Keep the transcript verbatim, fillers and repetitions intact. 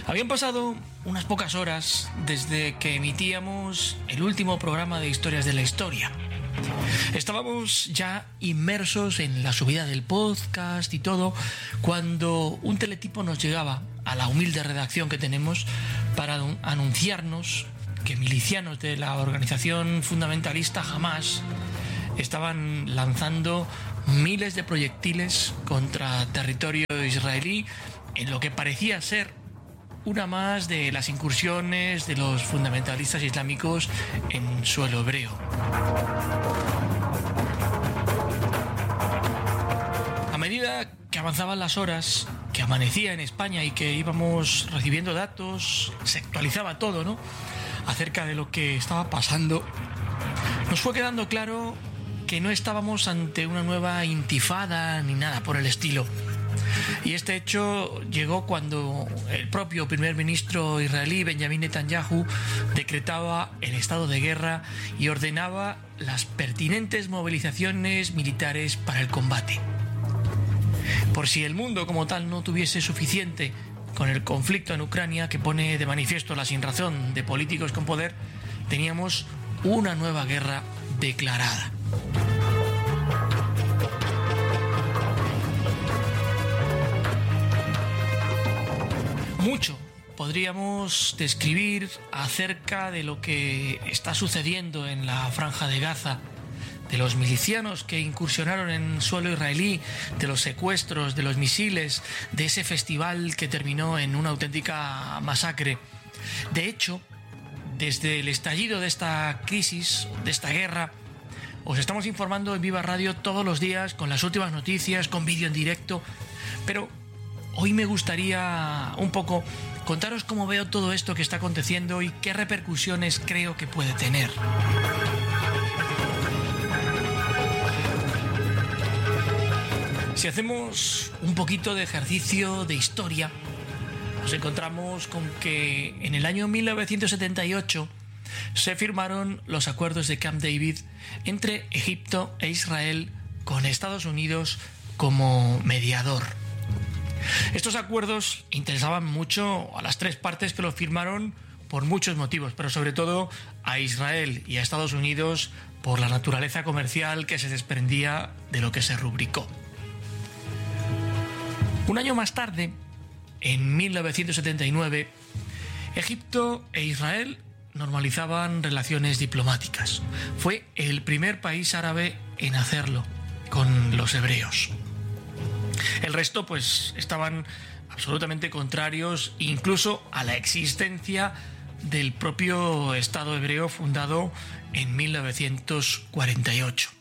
Habían pasado unas pocas horas desde que emitíamos el último programa de Historias de la Historia. Estábamos ya inmersos en la subida del podcast y todo, cuando un teletipo nos llegaba a la humilde redacción que tenemos para anunciarnos que milicianos de la organización fundamentalista Hamás estaban lanzando miles de proyectiles contra territorio israelí en lo que parecía ser una más de las incursiones de los fundamentalistas islámicos en suelo hebreo. A medida que avanzaban las horas, que amanecía en España y que íbamos recibiendo datos, se actualizaba todo, ¿no?, acerca de lo que estaba pasando, nos fue quedando claro que no estábamos ante una nueva intifada ni nada por el estilo. Y este hecho llegó cuando el propio primer ministro israelí, Benjamín Netanyahu, decretaba el estado de guerra y ordenaba las pertinentes movilizaciones militares para el combate. Por si el mundo como tal no tuviese suficiente con el conflicto en Ucrania, que pone de manifiesto la sinrazón de políticos con poder, teníamos una nueva guerra declarada. Mucho podríamos describir acerca de lo que está sucediendo en la Franja de Gaza, de los milicianos que incursionaron en suelo israelí, de los secuestros, de los misiles, de ese festival que terminó en una auténtica masacre. De hecho, desde el estallido de esta crisis, de esta guerra, os estamos informando en Viva Radio todos los días con las últimas noticias, con vídeo en directo, pero hoy me gustaría un poco contaros cómo veo todo esto que está aconteciendo y qué repercusiones creo que puede tener. Si hacemos un poquito de ejercicio de historia, nos encontramos con que en el año mil novecientos setenta y ocho se firmaron los acuerdos de Camp David entre Egipto e Israel, con Estados Unidos como mediador. Estos acuerdos interesaban mucho a las tres partes que los firmaron por muchos motivos, pero sobre todo a Israel y a Estados Unidos por la naturaleza comercial que se desprendía de lo que se rubricó. Un año más tarde, en mil novecientos setenta y nueve, Egipto e Israel normalizaban relaciones diplomáticas. Fue el primer país árabe en hacerlo con los hebreos. El resto, pues, estaban absolutamente contrarios incluso a la existencia del propio Estado hebreo fundado en mil novecientos cuarenta y ocho.